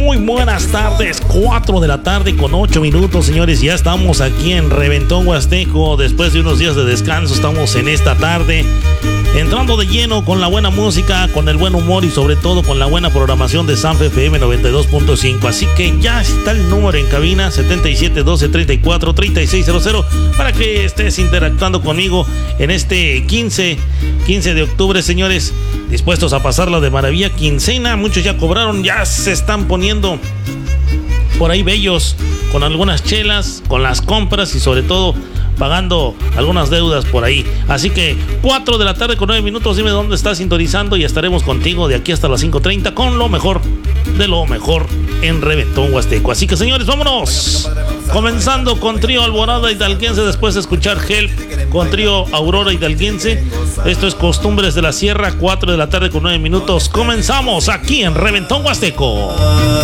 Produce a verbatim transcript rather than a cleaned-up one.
Muy buenas tardes, cuatro de la tarde con ocho minutos, señores. Ya estamos aquí en Reventón Huasteco. Después de unos días de descanso, estamos en esta tarde entrando de lleno con la buena música, con el buen humor y sobre todo con la buena programación de Sanfe F M noventa y dos punto cinco. Así que ya está el número en cabina, setenta y siete, doce, treinta y cuatro, treinta y seis cero, para que estés interactuando conmigo en este quince de octubre, señores. Dispuestos a pasarla de maravilla. Quincena, muchos ya cobraron, ya se están poniendo por ahí bellos con algunas chelas, con las compras y sobre todo pagando algunas deudas por ahí. Así que cuatro de la tarde con nueve minutos, dime dónde estás sintonizando y estaremos contigo de aquí hasta las cinco treinta con lo mejor de lo mejor en Reventón Huasteco. Así que, señores, vámonos. Comenzando con Trío Alborada Hidalguense, después de escuchar Help con Trío Aurora Hidalguense. Esto es Costumbres de la Sierra, cuatro de la tarde con nueve minutos. Comenzamos aquí en Reventón Huasteco.